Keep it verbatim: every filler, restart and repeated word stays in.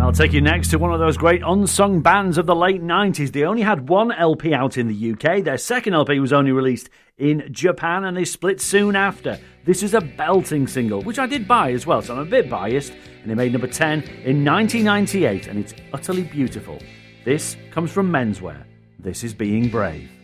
I'll take you next to one of those great unsung bands of the late nineties. They only had one L P out in the U K. Their second L P was only released in Japan, and they split soon after. This is a belting single, which I did buy as well, so I'm a bit biased, and it made number ten in nineteen ninety-eight, and it's utterly beautiful. This comes from Menswear. This is Being Brave.